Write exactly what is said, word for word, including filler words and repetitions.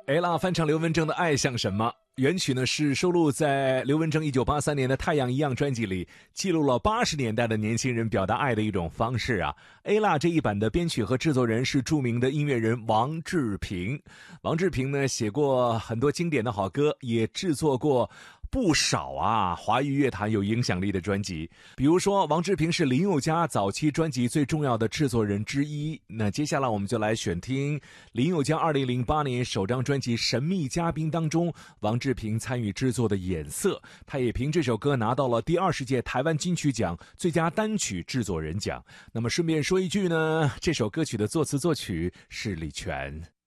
ella 翻唱刘文正的《爱像什么》，原曲呢是收录在刘文正一九八三年的《太阳一样》专辑里，记录了八十年代的年轻人表达爱的一种方式啊。ella 这一版的编曲和制作人是著名的音乐人王志平。王志平呢写过很多经典的好歌，也制作过不少啊华语乐坛有影响力的专辑，比如说王志平是林宥嘉早期专辑最重要的制作人之一。那接下来我们就来选听林宥嘉二零零八年首张专辑《神秘嘉宾》当中王志平参与制作的《眼色》，他也凭这首歌拿到了第二十届台湾金曲奖最佳单曲制作人奖。那么顺便说一句呢，这首歌曲的作词作曲是李泉。